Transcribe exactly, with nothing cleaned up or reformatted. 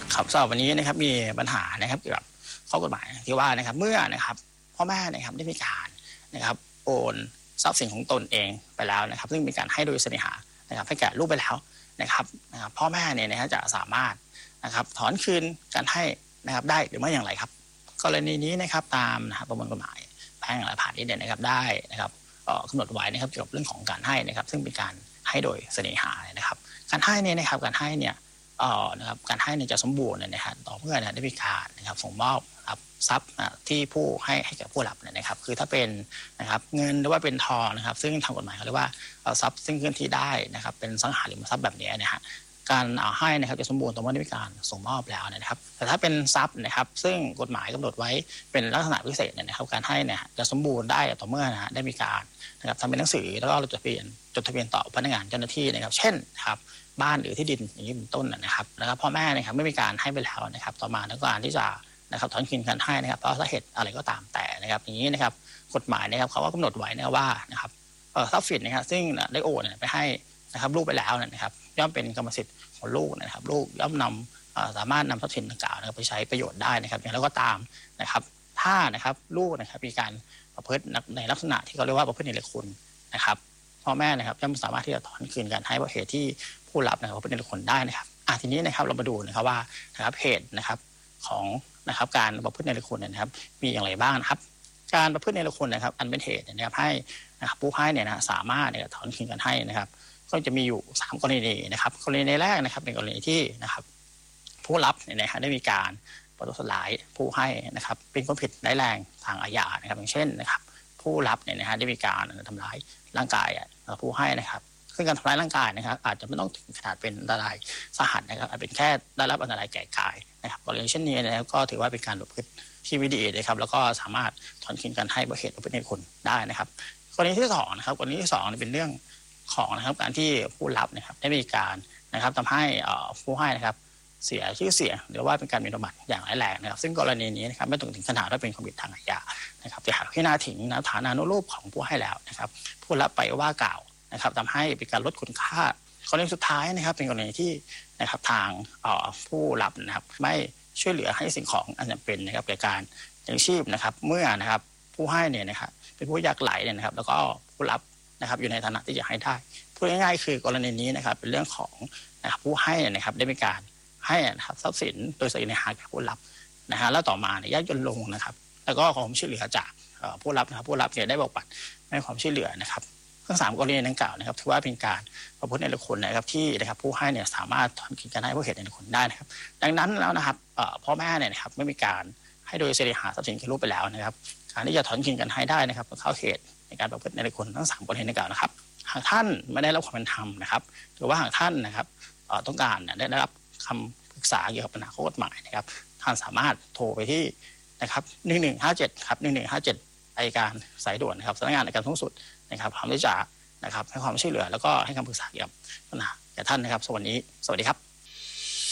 ครับสำหรับวันนี้นะครับมีปัญหานะครับเกี่ยวกับข้อกฎหมายที่ว่านะครับเมื่อนะครับพ่อแม่นะครับได้มีการนะครับโอนทรัพย์สินของตนเองไปแล้วนะครับซึ่งมีการให้โดยเสน่หานะครับให้แก่ลูกไปแล้วนะครับนะครับพ่อแม่เนี่ยนะฮะจะสามารถนะครับถอนคืนการให้นะครับได้หรือไม่อย่างไรครับกรณีนี้นะครับตามนะครับประมวลกฎหมายแพ่งและพาณิชย์เนี่ยนะครับได้นะครับกำหนดไว้นะครับเกี่ยวกับเรื่องของการให้นะครับซึ่งเป็นการให้โดยเสน่หานะครับการให้เนี่ยนะครับการให้เนี่ยเอ่อนะครับการให้เนี่ยจะสมบูรณ์เนี่ยนะครับต่อเมื่อได้มีการนะครับส่งมอบครับทรัพย์ที่ผู้ให้ให้แก่ผู้รับเนี่ยนะครับคือถ้าเป็นนะครับเงินหรือว่าเป็นทองนะครับซึ่งทางกฎหมายเขาเรียกว่าทรัพย์ซึ่งเคลื่อนที่ได้นะครับเป็นสังหาริมทรัพย์แบบนี้นะฮะการเอาให้นะครับจะสมบูรณ์ต่อเมื่อได้มีการส่งมอบแล้วนะครับแต่ถ้าเป็นทรัพย์นะครับซึ่งกฎหมายกำหนดไว้เป็นลักษณะพิเศษเนี่ยนะครับการให้เนี่ยจะสมบูรณ์ได้ต่อเมื่อนะฮะได้มีการนะครับทำเป็นหนังสือแล้วก็จดทะเบียนจดทะเบียนต่อพนักงานเจ้าหน้าที่นะครับเช่นครับบ้านหรือที่ดินอย่างนี้เป็นต้นนะครับแล้วก็พ่อแม่นะครับไม่มีการให้ไปแล้วนะครับต่อมาต้องการที่จะนะครับถอนคืนการให้นะครับเพราะสาเหตุอะไรก็ตามแต่นะครับอย่างนี้นะครับกฎหมายนะครับเขาก็กำหนดไว้นะว่านะครับทรัพย์สินนะครับซึ่งได้โอนไปให้นะครับลูกไปแล้วนะครับย่อมเป็นกรรมสิทธิ์ของลูกนะครับลูกย่อมนำสามารถนำทรัพย์สินดังกล่าวไปใช้ประโยชน์ได้นะครับอย่างไรก็ตามนะครับถ้านะครับลูกนะครับมีการประพฤติในลักษณะที่เขาเรียกว่าประพฤติในคุณนะครับพ่อแม่นะครับย่อมสามารถที่จะถอนคืนการให้เพราะเหตุที่ผู้รับนะครับเป็นคนได้นะครับอ่ะทีนี้นะครับเรามาดูนะครับว่านะครับเหตุนะครับของนะครับการประพฤติในคุณนะครับมีอย่างไรบ้างนะครับการประพฤติในคุณนะครับอันเป็นเหตุนะครับให้นะครับผู้ให้เนี่ยนะสามารถเนี่ยถอนคืนการให้นะครับก็จะมีอยู่สามกรณีนะครับกรณีแรกนะครับเป็นกรณีที่นะครับผู้รับเนี่ยนะฮะได้มีการประทุษร้ายผู้ให้นะครับเป็นความผิดร้ายแรงทางอาญานะครับอย่างเช่นนะครับผู้รับเนี่ยนะฮะได้มีการทำร้ายร่างกายผู้ให้นะครับซึ่งการทำร้ายร่างกายนะครับอาจจะไม่ต้องถึงขนาดเป็นอันตรายสาหัสนะครับอาจเป็นแค่ได้รับอันตรายแก่กายนะครับกรณีเช่นนี้นะครับก็ถือว่าเป็นการประพฤติที่ไม่ดีนะครับแล้วก็สามารถถอนคืนการให้เพราะเหตุประพฤติในคุณได้นะครับกรณีที่สองนะครับกรณีที่สองเป็นเรื่องของนะครับการที่ผู้รับนะครับได้มีการนะครับทำให้ผู้ให้นะครับเสียชื่อเสียงหรือว่าเป็นการหมิ่นประมาทอย่างร้ายแรงนะครับซึ่งกรณีนี้นะครับไม่ต้องถึงขนาดว่าเป็นความผิดทางอาญานะครับแต่หากพิจารณาถึงฐานานุรูปของผู้ให้แล้วนะครับผู้รับไปว่ากล่าวนะครับทำให้เป็นการลดคุณค่ากรณีสุดท้ายนะครับเป็นกรณีที่นะครับทางผู้รับนะครับไม่ช่วยเหลือให้สิ่งของอันจำเป็นนะครับแก่การยังชีพนะครับเมื่อนะครับผู้ให้เนี่ยนะครับเป็นผู้ยากไร้เนี่ยนะครับแล้วก็ผู้รับนะครับอยู่ในฐานะที่จะให้ได้พูดง่ายๆคือกรณีนี้นะครับเป็นเรื่องของนะครับผู้ให้นะครับได้มีการให้นะครับทรัพย์สินโดยเสน่หาแก่ผู้รับนะฮะแล้วต่อมาเนี่ยยากจนลงนะครับแล้วก็ขอความช่วยเหลือจากผู้รับนะครับผู้รับเนี่ยได้บอกปัดให้ความช่วยเหลือนะครับทั้งสามกรณีดังกล่าวนะครับถือว่าเป็นการประพฤติในคุณนะครับที่นะครับผู้ให้เนี่ยสามารถถอนคืนการให้ผู้เหตุในคุณได้นะครับดังนั้นแล้วนะครับพ่อแม่เนี่ยนะครับไม่มีการให้โดยเสน่หาทรัพย์สินแก่ลูกไปแล้วนะครับการที่จะถอนคืนการให้ได้นะครับเข้าเขตในการประพฤติในคุณทั้งสามกรณีดังกล่าวนะครับหากท่านไม่ได้รับความเป็นธรรมนะครับหรือว่าหากท่านนะครับต้องการได้รับคำปรึกษาเกี่ยวกับปัญหาข้อกฎหมายนะครับท่านสามารถโทรไปที่นะครับหนึ่งหนึ่งห้าเจ็ดครับหนึ่งหนึ่งห้าเจ็ดอัยการสายด่วนนะครับสำนักงานอัยการสูงสุดนะครับพร้อมที่จะนะครับให้ความช่วยเหลือแล้วก็ให้คำปรึกษาเกี่ยวกับปัญหาแก่ท่านนะครับสวัสดีสวัสดีครับ